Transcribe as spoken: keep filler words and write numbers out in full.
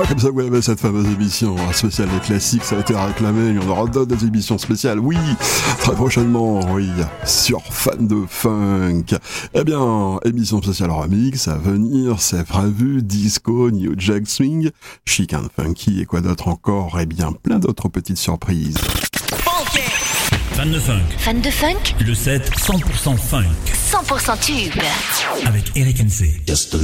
comme ça vous avez cette fameuse émission spéciale des classiques, ça a été réclamé, il y en aura d'autres des émissions spéciales, oui, très prochainement, oui, sur Fan de Funk. Eh bien, émission spéciale remix à venir, c'est prévu, disco, New Jack Swing, chic and funky et quoi d'autre encore, eh bien, plein d'autres petites surprises. Fan de Funk. Fan de Funk. Le set cent pour cent funk. cent pour cent tube. Avec Eric N C. Just a